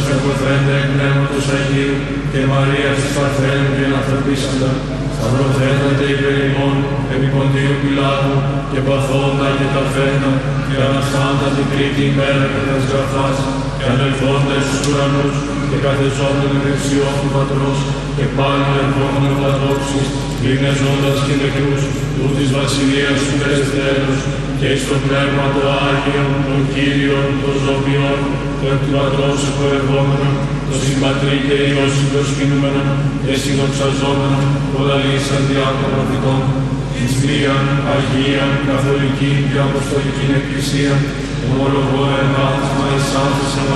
εκποθρέντε εκ Πνεύματος Αγίου και Μαρίας της Παρθένου και Ανθρωπίσαντα, σταυρωθέντα υπέρ ημών επί Ποντίου Πιλάτου και παθόντα και ταφέντα και αναστάντα την τρίτη ημέρα κατά της γραφάς και ανελθόντα εις τους ουρανούς και καθεζόντα την δεξιόν του Πατρός και πάλι ερχόμενο κατόψεις, γυμνεζόντας και νεκρούς, του της βασιλείας του περαιστέρως και εις το Πνεύμα το Άγιον, τον Κύριον, τον Ζωοποιόν, το εκ του Πατρός εκπορευόμενο, το συμπατρί και Υιός συντοσκηνούμενο και συντοξαζόμενο, πολλά λύσαν διάκον προφητών, εις Μίαν, Αγίαν, Καθολική και Αποστολική Εκκλησία, ομολογώ εν βάθισμα εις άνθησαν